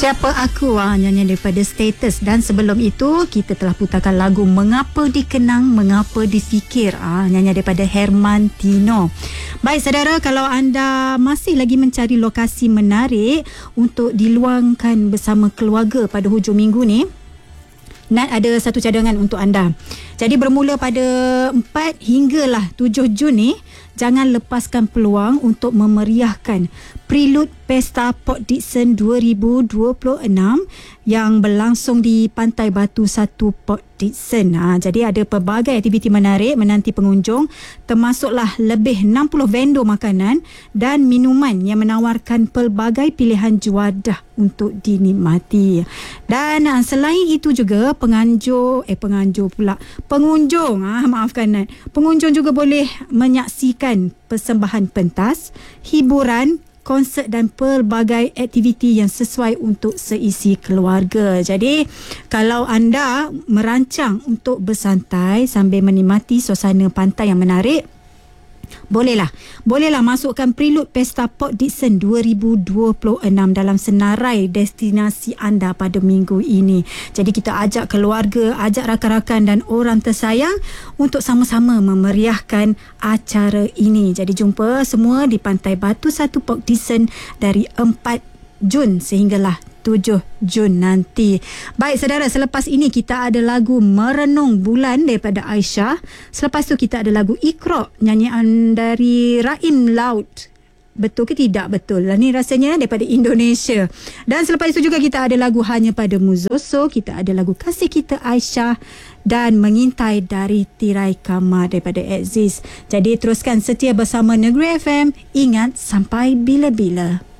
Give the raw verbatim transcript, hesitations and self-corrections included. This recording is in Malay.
Siapa Aku, ah, nyanyian daripada Status. Dan sebelum itu kita telah putarkan lagu Mengapa Dikenang, Mengapa Difikir, ah, nyanyian daripada Herman Tino. Baik saudara, kalau anda masih lagi mencari lokasi menarik untuk diluangkan bersama keluarga pada hujung minggu ni, Nat ada satu cadangan untuk anda. Jadi bermula pada empat hinggalah tujuh Jun ni, jangan lepaskan peluang untuk memeriahkan Prelude Pesta Port Dickson dua ribu dua puluh enam yang berlangsung di Pantai Batu satu Port Dickson. Ha, jadi ada pelbagai aktiviti menarik menanti pengunjung, termasuklah lebih enam puluh vendor makanan dan minuman yang menawarkan pelbagai pilihan juadah untuk dinikmati. Dan ha, selain itu juga penganjur eh penganjur pula pengunjung ah ha, maafkan Nat. Pengunjung juga boleh menyaksikan persembahan pentas, hiburan, konsert dan pelbagai aktiviti yang sesuai untuk seisi keluarga. Jadi kalau anda merancang untuk bersantai sambil menikmati suasana pantai yang menarik, Bolehlah, bolehlah masukkan Prelude Pesta Port Dickson dua ribu dua puluh enam dalam senarai destinasi anda pada minggu ini. Jadi kita ajak keluarga, ajak rakan-rakan dan orang tersayang untuk sama-sama memeriahkan acara ini. Jadi jumpa semua di Pantai Batu satu Port Dickson dari empat Jun sehinggalah tujuh Jun nanti. Baik saudara, selepas ini kita ada lagu Merenung Bulan daripada Aisyah. Selepas tu kita ada lagu Iqra, nyanyian dari Raim Laut. Betul ke tidak? Betul lah, ni rasanya daripada Indonesia. Dan selepas itu juga kita ada lagu Hanya Padamu Zoso, kita ada lagu Kasih Kita Aisyah dan Mengintai dari Tirai Kamar daripada Aziz. Jadi teruskan setia bersama Negeri F M. Ingat, sampai bila-bila.